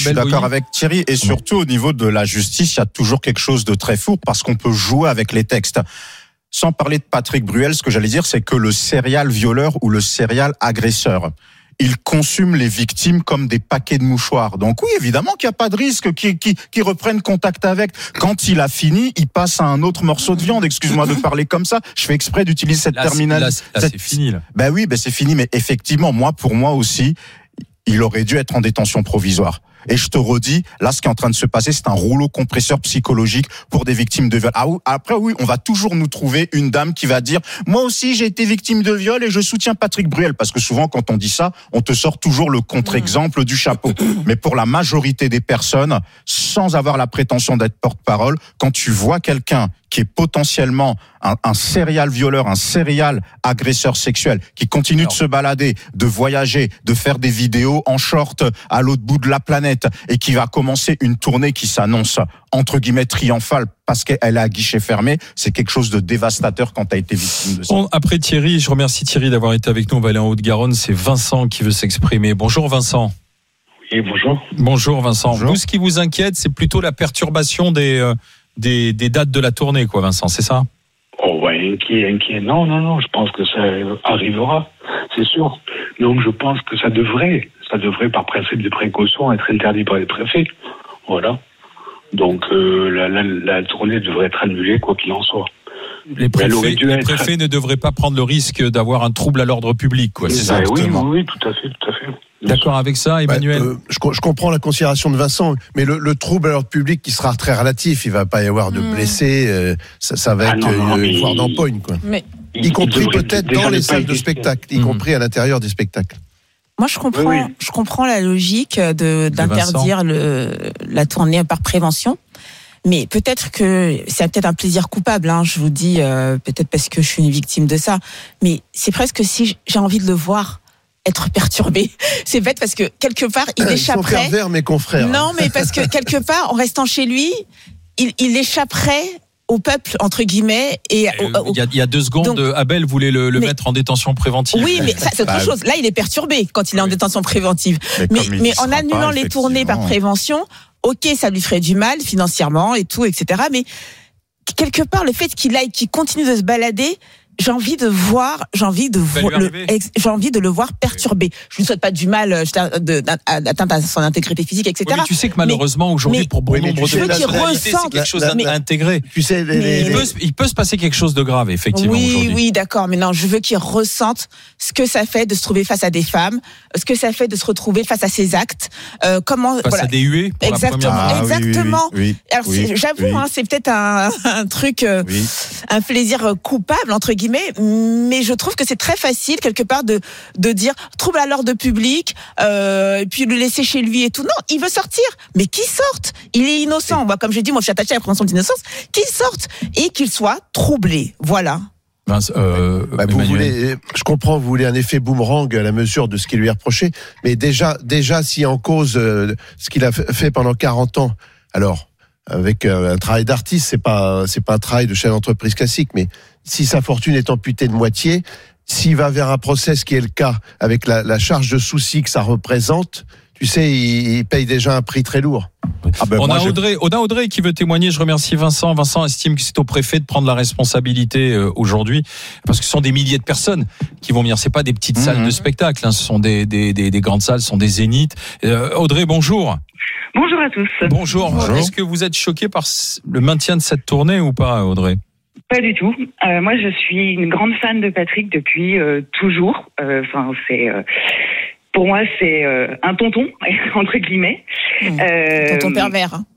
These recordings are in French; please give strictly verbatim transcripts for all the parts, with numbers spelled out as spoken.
suis d'accord oui. avec Thierry. Et surtout, au niveau de la justice, il y a toujours quelque chose de très fou parce qu'on peut jouer avec les textes. Sans parler de Patrick Bruel, ce que j'allais dire, c'est que le serial violeur ou le serial agresseur, il consume les victimes comme des paquets de mouchoirs. Donc oui, évidemment qu'il n'y a pas de risque qu'ils qui, qui reprennent contact avec. Quand il a fini, il passe à un autre morceau de viande. Excuse-moi de parler comme ça. Je fais exprès d'utiliser cette terminologie. Là, là, c'est fini, là. Ben oui, ben c'est fini. Mais effectivement, moi, pour moi aussi, il aurait dû être en détention provisoire. Et je te redis, là, ce qui est en train de se passer, c'est un rouleau compresseur psychologique pour des victimes de viol. Ah, après, oui, on va toujours nous trouver une dame qui va dire « Moi aussi, j'ai été victime de viol et je soutiens Patrick Bruel ». Parce que souvent, quand on dit ça, on te sort toujours le contre-exemple du chapeau. Mais pour la majorité des personnes, sans avoir la prétention d'être porte-parole, quand tu vois quelqu'un qui est potentiellement un, un serial violeur, un serial agresseur sexuel, qui continue Alors. de se balader, de voyager, de faire des vidéos en short à l'autre bout de la planète et qui va commencer une tournée qui s'annonce entre guillemets triomphale parce qu'elle est à guichet fermé, c'est quelque chose de dévastateur quand tu as été victime de ça. Bon, après Thierry, je remercie Thierry d'avoir été avec nous. On va aller en Haute-Garonne. C'est Vincent qui veut s'exprimer. Bonjour Vincent. Oui, bonjour. Bonjour Vincent. Bonjour. Vous, ce qui vous inquiète, c'est plutôt la perturbation des... Euh, Des, des dates de la tournée, quoi, Vincent, c'est ça? Oh, ouais, inquiet, inquiet. Non, non, non, je pense que ça arrivera, c'est sûr. Donc, je pense que ça devrait, ça devrait, par principe de précaution, être interdit par les préfets. Voilà. Donc, euh, la, la, la tournée devrait être annulée, quoi qu'il en soit. Les préfets, les préfets être... ne devraient pas prendre le risque d'avoir un trouble à l'ordre public, quoi. C'est ben ça, oui, oui, oui, tout à fait, tout à fait. D'accord avec ça, Emmanuel? bah, euh, je, je comprends la considération de Vincent, mais le, le trouble à l'ordre public qui sera très relatif, il va pas y avoir de blessés, euh, ça, ça va ah être non, non, une voire d'empoigne, quoi. Mais... Y compris peut-être dans les salles de spectacle, y mmh. compris à l'intérieur des spectacles. Moi, je comprends, oui, oui. je comprends la logique de d'interdire le, la tournée par prévention. Mais peut-être que c'est peut-être un plaisir coupable, hein, je vous dis, euh, peut-être parce que je suis une victime de ça. Mais c'est presque si j'ai envie de le voir être perturbé. C'est bête parce que quelque part, il Ils échapperait. Ils sont pervers, mes confrères. Non, mais parce que quelque part, en restant chez lui, il, il échapperait au peuple, entre guillemets. Et euh, au, au... Il, y a, il y a deux secondes, donc, Abel voulait le, le mais, mettre en détention préventive. Oui, mais ça, c'est autre chose. Là, il est perturbé quand il est oui. en détention préventive. Mais, mais, mais en annulant pas, les tournées par prévention, ok, ça lui ferait du mal financièrement et tout, et cetera. Mais quelque part, le fait qu'il aille, qu'il continue de se balader, j'ai envie de voir, j'ai envie de voir, le, j'ai envie de le voir perturbé. Je lui souhaite pas du mal, d'atteinte à son intégrité physique, et cetera. Oui, mais tu sais que malheureusement mais, aujourd'hui, mais, pour bon oui, nombre de personnalités, c'est quelque chose d'intégrer. Tu sais, les, les, il, peut, il peut se passer quelque chose de grave, effectivement. Oui, aujourd'hui. oui, d'accord. Mais non, je veux qu'il ressente ce que ça fait de se trouver face à des femmes, ce que ça fait de se retrouver face à ses actes, euh, comment. Face voilà. à des huées. Pour exactement, la ah, exactement. Oui, oui, oui, Alors, oui, j'avoue, oui. hein, c'est peut-être un, un truc, euh, oui. un plaisir coupable entre guillemets. Mais je trouve que c'est très facile quelque part de de dire trouble à l'ordre public euh, et puis le laisser chez lui et tout. Non, il veut sortir, mais qu'il sorte. Il est innocent. Moi, comme je dis, moi je suis attachée à la présomption d'innocence. Qu'il sorte et qu'il soit troublé. Voilà. Ben, euh, bah, vous voulez, je comprends, vous voulez un effet boomerang à la mesure de ce qui lui est reproché, mais déjà, déjà, si en cause euh, ce qu'il a fait pendant quarante ans, alors avec un travail d'artiste, c'est pas c'est pas un travail de chef d'entreprise classique, mais si sa fortune est amputée de moitié, s'il va vers un procès, ce qui est le cas, avec la, la charge de souci que ça représente, tu sais, il, il paye déjà un prix très lourd. Ah ben on, a Audrey, on a Audrey qui veut témoigner. Je remercie Vincent. Vincent estime que c'est au préfet de prendre la responsabilité euh, aujourd'hui, parce que ce sont des milliers de personnes qui vont venir. C'est pas des petites mmh. salles de spectacle, hein. Ce sont des, des, des, des grandes salles, ce sont des zéniths. Euh, Audrey, bonjour. Bonjour à tous. Bonjour. Bonjour. Est-ce que vous êtes choqué par le maintien de cette tournée ou pas, Audrey? Pas du tout. Euh, moi, je suis une grande fan de Patrick depuis euh, toujours. Enfin, euh, c'est euh, pour moi, c'est euh, un tonton entre guillemets. Mmh. Euh, tonton pervers. Hein.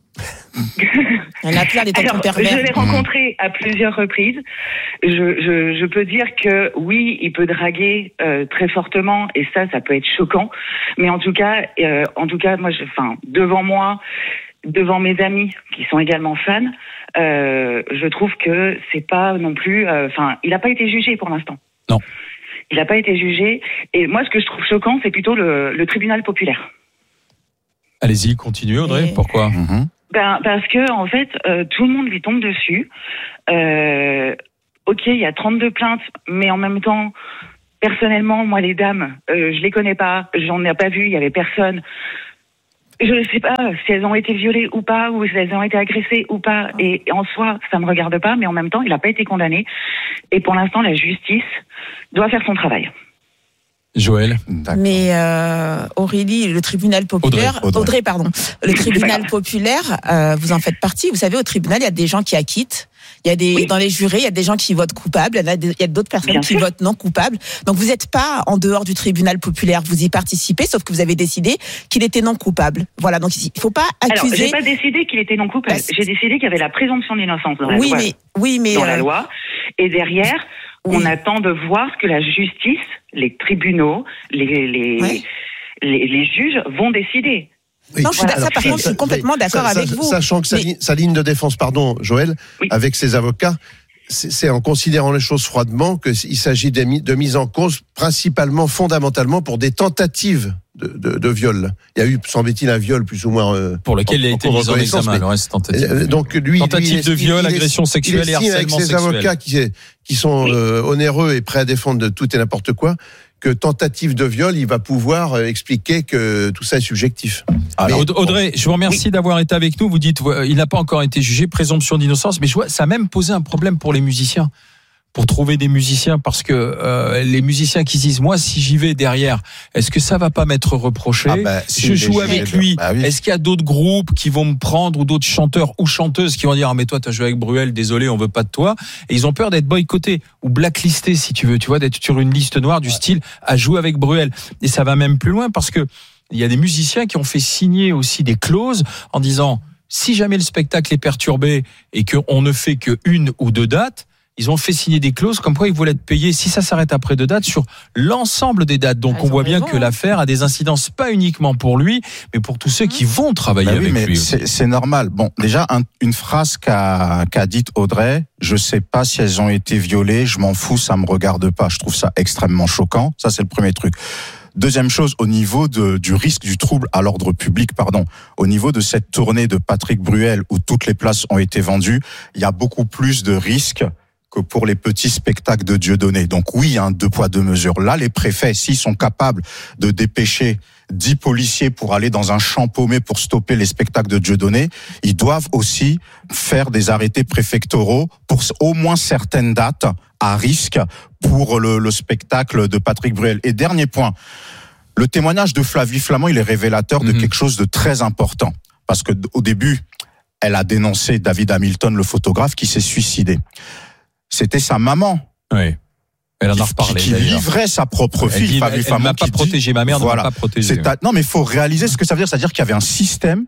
Il y en a plein des tontons Alors, pervers. Je l'ai rencontré à plusieurs reprises. Je, je, je peux dire que oui, il peut draguer euh, très fortement et ça, ça peut être choquant. Mais en tout cas, euh, en tout cas, moi, je, enfin, devant moi, devant mes amis qui sont également fans, euh, je trouve que c'est pas non plus. Enfin, euh, il n'a pas été jugé pour l'instant. Non. Il n'a pas été jugé. Et moi, ce que je trouve choquant, c'est plutôt le, le tribunal populaire. Allez-y, continuez, Audrey. Et... Pourquoi? mmh. Ben, parce que en fait, euh, tout le monde lui tombe dessus. Euh, ok, il y a trente-deux plaintes, mais en même temps, personnellement, moi, les dames, euh, je les connais pas, j'en ai pas vu, il y avait personne. Je ne sais pas si elles ont été violées ou pas, ou si elles ont été agressées ou pas. Et en soi, ça me regarde pas, mais en même temps, il n'a pas été condamné. Et pour l'instant, la justice doit faire son travail. Joël. D'accord. Mais euh, Aurélie, le tribunal populaire, Audrey, Audrey. Audrey pardon, le tribunal populaire, euh, vous en faites partie. Vous savez, au tribunal, il y a des gens qui acquittent. Il y a des oui. Dans les jurés, il y a des gens qui votent coupables, il y a, des, il y a d'autres personnes Bien qui sûr. votent non coupables. Donc vous n'êtes pas en dehors du tribunal populaire, vous y participez, sauf que vous avez décidé qu'il était non coupable. Voilà, donc il ne faut pas accuser. Alors, j'ai pas décidé qu'il était non coupable. Bah, j'ai décidé qu'il y avait la présomption d'innocence dans la oui, loi. Mais, oui, mais dans euh... la loi. Et derrière, oui. on attend de voir ce que la justice, les tribunaux, les les, ouais. les, les juges vont décider. Oui. Non, je suis voilà. ça, par contre, je suis complètement oui. d'accord ça, avec ça, vous. Sachant que mais... sa, ligne, sa ligne de défense, pardon, Joël, oui. avec ses avocats, c'est, c'est en considérant les choses froidement qu'il s'agit de, de mise en cause principalement, fondamentalement, pour des tentatives de, de, de viol. Il y a eu, semble-t-il, un viol plus ou moins euh, pour lequel il a été mis en examen. Mais, le reste tentative. Donc lui, tentative lui, de viol, il, agression il, sexuelle il et harcèlement avec ses sexuel. Avocats qui, qui sont oui. euh, onéreux et prêts à défendre de tout et n'importe quoi, que tentative de viol, il va pouvoir euh, expliquer que tout ça est subjectif. Alors, mais, Audrey, je vous remercie oui. d'avoir été avec nous. Vous dites, il n'a pas encore été jugé, présomption d'innocence, mais je vois, ça a même posé un problème pour les musiciens. Pour trouver des musiciens, parce que euh, les musiciens qui disent, moi, si j'y vais derrière, est-ce que ça va pas m'être reproché? ah bah, si Je joue avec lui. Bah oui. Est-ce qu'il y a d'autres groupes qui vont me prendre, ou d'autres chanteurs ou chanteuses qui vont dire, ah mais toi, t'as joué avec Bruel, désolé, on veut pas de toi. Et ils ont peur d'être boycottés ou blacklistés, si tu veux, tu vois, d'être sur une liste noire du ouais. style à jouer avec Bruel. Et ça va même plus loin, parce que il y a des musiciens qui ont fait signer aussi des clauses en disant, si jamais le spectacle est perturbé et qu'on ne fait que une ou deux dates, ils ont fait signer des clauses comme quoi ils voulaient être payés, si ça s'arrête après deux dates, sur l'ensemble des dates. Donc ah, on voit bien raison. que l'affaire a des incidences pas uniquement pour lui, mais pour tous ceux qui vont travailler bah oui, avec mais lui. C'est, c'est normal. Bon, déjà, un, une phrase qu'a, qu'a dite Audrey, je sais pas si elles ont été violées, je m'en fous, ça me regarde pas. Je trouve ça extrêmement choquant. Ça, c'est le premier truc. Deuxième chose, au niveau de, du risque du trouble à l'ordre public, pardon, au niveau de cette tournée de Patrick Bruel où toutes les places ont été vendues, il y a beaucoup plus de risques que pour les petits spectacles de Dieudonné. Donc oui, hein, deux poids, deux mesures. Là, les préfets, s'ils sont capables de dépêcher dix policiers pour aller dans un champ paumé pour stopper les spectacles de Dieudonné, ils doivent aussi faire des arrêtés préfectoraux pour au moins certaines dates à risque pour le, le spectacle de Patrick Bruel. Et dernier point, le témoignage de Flavie Flament, il est révélateur de mmh. quelque chose de très important. Parce que au début, elle a dénoncé David Hamilton, le photographe, qui s'est suicidé. C'était sa maman. Oui. Elle en a reparlé. Qui d'ailleurs. livrait sa propre fille. Elle, dit, elle, elle m'a pas protégé, ma mère voilà, ne m'a pas protégé. C'est à, non, mais il faut réaliser ce que ça veut dire. C'est-à-dire qu'il y avait un système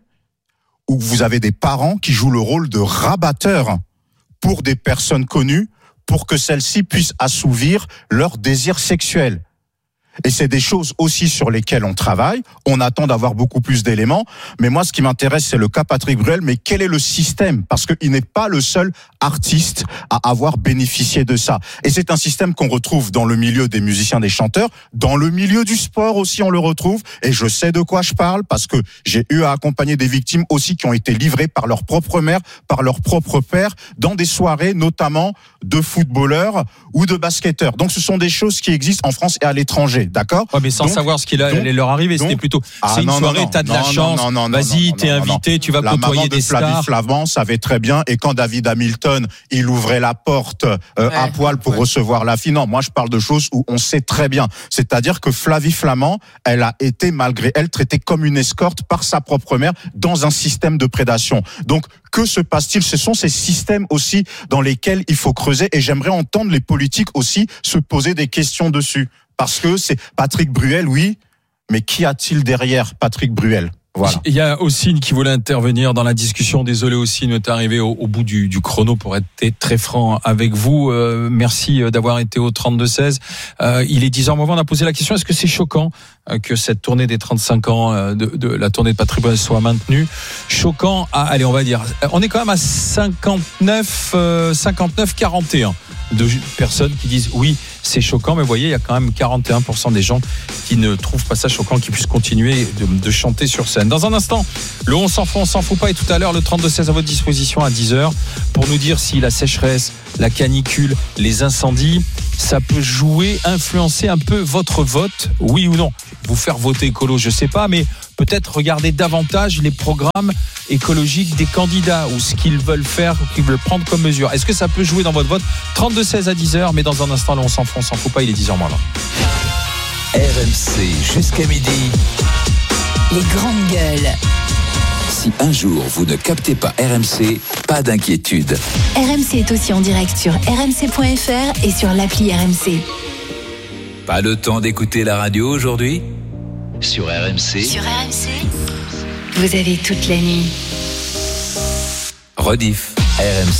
où vous avez des parents qui jouent le rôle de rabatteurs pour des personnes connues pour que celles-ci puissent assouvir leurs désirs sexuels. Et c'est des choses aussi sur lesquelles on travaille. On attend d'avoir beaucoup plus d'éléments. Mais moi, ce qui m'intéresse, c'est le cas Patrick Bruel. Mais quel est le système? Parce qu'il n'est pas le seul artiste à avoir bénéficié de ça. Et c'est un système qu'on retrouve dans le milieu des musiciens, des chanteurs. Dans le milieu du sport aussi, on le retrouve. Et je sais de quoi je parle parce que j'ai eu à accompagner des victimes aussi qui ont été livrées par leur propre mère, par leur propre père, dans des soirées notamment de footballeurs ou de basketteurs. Donc ce sont des choses qui existent en France et à l'étranger. D'accord. Ouais, mais sans donc, savoir ce qu'il allait leur arriver, donc, c'était plutôt. Ah, c'est une non, soirée, non, t'as de non, la non, chance. Non, non, non, vas-y, non, t'es non, invité, non. tu vas la côtoyer des stars. La maman de Flavie Flamand savait très bien. Et quand David Hamilton, il ouvrait la porte euh, ouais, à poil pour ouais. recevoir la fille. Non, moi je parle de choses où on sait très bien. C'est-à-dire que Flavie Flamand, elle a été malgré elle traitée comme une escorte par sa propre mère dans un système de prédation. Donc que se passe-t-il? Ce sont ces systèmes aussi dans lesquels il faut creuser. Et j'aimerais entendre les politiques aussi se poser des questions dessus. Parce que c'est Patrick Bruel, oui, mais qui a-t-il derrière Patrick Bruel? Voilà. Il y a Ossine qui voulait intervenir dans la discussion. Désolé, Ossine, est arrivé au, au bout du, du chrono pour être très franc avec vous. Euh, merci d'avoir été au trente-deux seize. Euh, il est dix heures, on a posé la question, est-ce que c'est choquant euh, que cette tournée des trente-cinq ans euh, de, de la tournée de Patrick Bruel soit maintenue? Choquant à, allez, on va dire, on est quand même à cinquante-neuf, cinquante-neuf quarante et un de personnes qui disent oui, c'est choquant, mais vous voyez, il y a quand même quarante et un pour cent des gens qui ne trouvent pas ça choquant, qui puissent continuer de, de chanter sur scène. Dans un instant, le on s'en fout, on s'en fout pas, et tout à l'heure, le trente-deux seize à votre disposition à dix heures pour nous dire si la sécheresse, la canicule, les incendies, ça peut jouer, influencer un peu votre vote, oui ou non. Vous vous faire voter écolo, je sais pas, mais peut-être regarder davantage les programmes écologiques des candidats ou ce qu'ils veulent faire ou qu'ils veulent prendre comme mesure. Est-ce que ça peut jouer dans votre vote? Trente-deux seize à dix heures, mais dans un instant, là, on s'en fout, on s'en fout pas, il est dix heures moins vingt. R M C jusqu'à midi. Les grandes gueules. Si un jour vous ne captez pas R M C, pas d'inquiétude. R M C est aussi en direct sur r m c point f r et sur l'appli R M C. Pas le temps d'écouter la radio aujourd'hui? Sur R M C. Sur R M C, vous avez toute la nuit. Rediff, R M C.